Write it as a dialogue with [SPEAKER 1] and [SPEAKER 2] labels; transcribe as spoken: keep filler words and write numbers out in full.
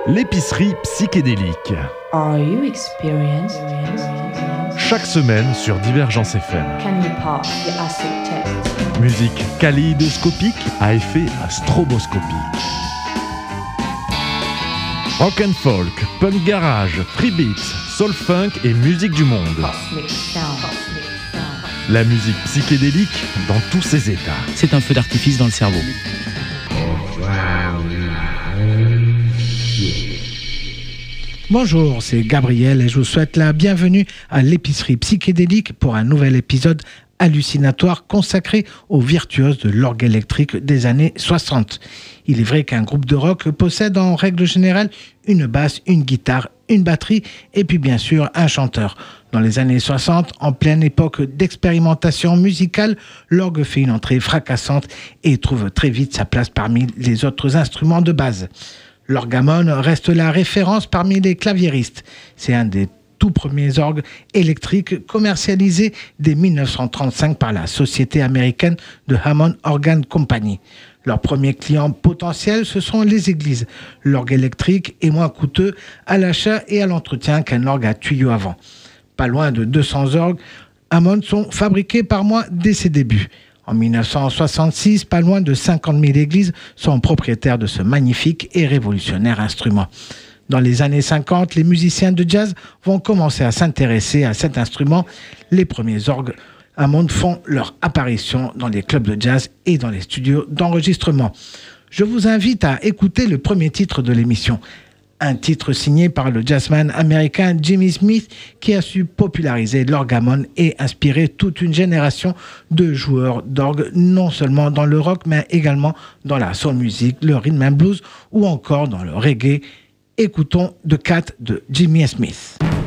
[SPEAKER 1] L'épicerie psychédélique.
[SPEAKER 2] Are you experienced?
[SPEAKER 1] Chaque semaine sur Divergence F M.
[SPEAKER 2] Can you pass the acid test?
[SPEAKER 1] Musique kaléidoscopique à effet stroboscopique. Rock and folk, punk garage, free beats, soul funk et musique du monde.
[SPEAKER 2] Cosmic sound. Cosmic sound.
[SPEAKER 1] La musique psychédélique dans tous ses états.
[SPEAKER 3] C'est un feu d'artifice dans le cerveau.
[SPEAKER 4] Bonjour, c'est Gabriel et je vous souhaite la bienvenue à l'épicerie psychédélique pour un nouvel épisode hallucinatoire consacré aux virtuoses de l'orgue électrique des années soixante. Il est vrai qu'un groupe de rock possède en règle générale une basse, une guitare, une batterie et puis bien sûr un chanteur. Dans les années soixante, en pleine époque d'expérimentation musicale, l'orgue fait une entrée fracassante et trouve très vite sa place parmi les autres instruments de base. L'orgamon reste la référence parmi les claviéristes. C'est un des tout premiers orgues électriques commercialisés dès dix-neuf cent trente-cinq par la société américaine de Hammond Organ Company. Leurs premiers clients potentiels, ce sont les églises. L'orgue électrique est moins coûteux à l'achat et à l'entretien qu'un orgue à tuyaux à vent. Pas loin de deux cents orgues Hammond sont fabriqués par mois dès ses débuts. En dix-neuf cent soixante-six, pas loin de cinquante mille églises sont propriétaires de ce magnifique et révolutionnaire instrument. Dans les années cinquante, les musiciens de jazz vont commencer à s'intéresser à cet instrument. Les premiers orgues Hammond font leur apparition dans les clubs de jazz et dans les studios d'enregistrement. Je vous invite à écouter le premier titre de l'émission. Un titre signé par le jazzman américain Jimmy Smith qui a su populariser l'orgamon et inspirer toute une génération de joueurs d'orgue, non seulement dans le rock, mais également dans la soul music, le rhythm and blues ou encore dans le reggae. Écoutons The Cat de Jimmy Smith.